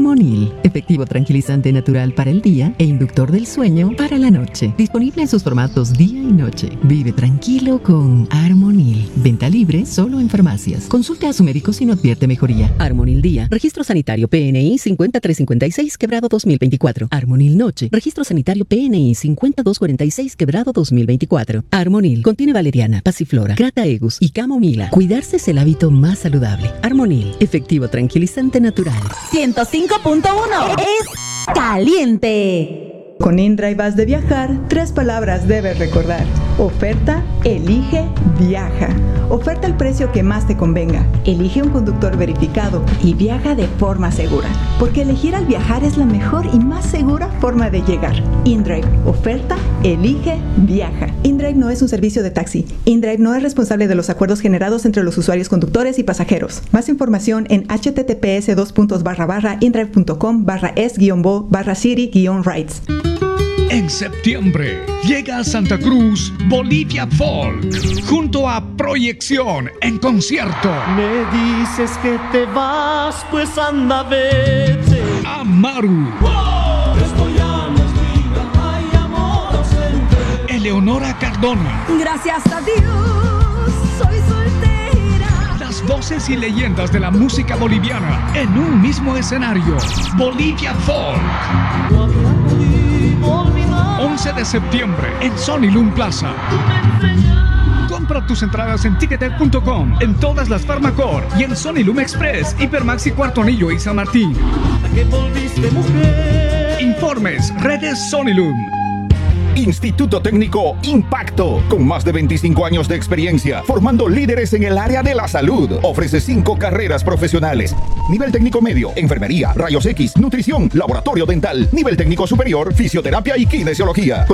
Armonil, efectivo tranquilizante natural para el día e inductor del sueño para la noche. Disponible en sus formatos día y noche. Vive tranquilo con Armonil. Venta libre solo en farmacias. Consulte a su médico si no advierte mejoría. Armonil Día. Registro sanitario PNI 50356 quebrado 2024. Armonil Noche. Registro sanitario PNI 5246 quebrado 2024. Armonil contiene valeriana, pasiflora, crataegus y camomila. Cuidarse es el hábito más saludable. Armonil, efectivo tranquilizante natural. 105.1 es caliente. Con InDrive vas de viajar, 3 palabras debes recordar. Oferta, elige, viaja. Oferta el precio que más te convenga. Elige un conductor verificado y viaja de forma segura. Porque elegir al viajar es la mejor y más segura forma de llegar. InDrive, oferta, elige, viaja. InDrive no es un servicio de taxi. InDrive no es responsable de los acuerdos generados entre los usuarios conductores y pasajeros. Más información en https://indrive.com/es-bo/city-rights. En septiembre llega a Santa Cruz Bolivia Folk junto a Proyección en concierto. Me dices que te vas, pues anda, vete. Amaru. ¡Wow! Esto ya no es vida, hay amor ausente. Eleonora Cardona. Gracias a Dios, soy soltera. Las voces y leyendas de la música boliviana en un mismo escenario. Bolivia Folk. No había podido olvidar. 11 de septiembre en Sony Loom Plaza. Compra tus entradas en Ticketek.com, en todas las Farmacor y en Sony Loom Express, Hipermaxi Cuarto Anillo y San Martín. Hasta que volviste mujer. Informes, redes Sony Loom. Instituto Técnico Impacto, con más de 25 años de experiencia, formando líderes en el área de la salud. Ofrece 5 carreras profesionales. Nivel técnico medio, enfermería, rayos X, nutrición, laboratorio dental. Nivel técnico superior, fisioterapia y kinesiología.